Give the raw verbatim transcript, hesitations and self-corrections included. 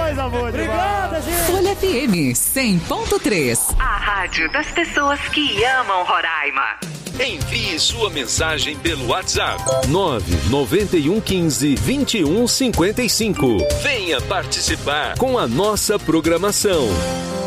Coisa boa. Obrigada, gente. Folha F M cem ponto três. A rádio das pessoas que amam Roraima. Envie sua mensagem pelo WhatsApp nove nove um um cinco, vinte e um cinquenta e cinco. Venha participar com a nossa programação.